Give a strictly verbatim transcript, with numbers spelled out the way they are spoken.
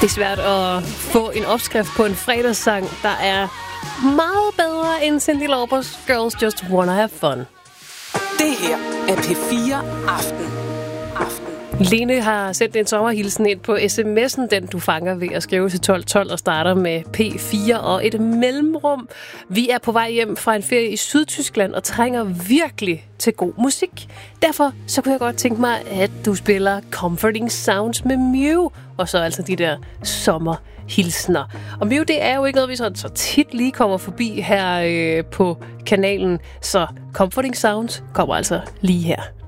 Det er svært at få en opskrift på en fredagssang, der er meget bedre end Cyndi Laupers Girls Just Wanna Have Fun. Det her er P fire Aften. Aften. Lene har sendt en sommerhilsen ind på sms'en, den du fanger ved at skrive til tolv tolv og starter med P fire og et mellemrum. Vi er på vej hjem fra en ferie i Sydtyskland og trænger virkelig til god musik. Derfor så kunne jeg godt tænke mig, at du spiller Comforting Sounds med Mew, og så altså de der sommerhilsner. Og Mew, det er jo ikke noget, vi så, så tit lige kommer forbi her øh, på kanalen, så Comforting Sounds kommer altså lige her.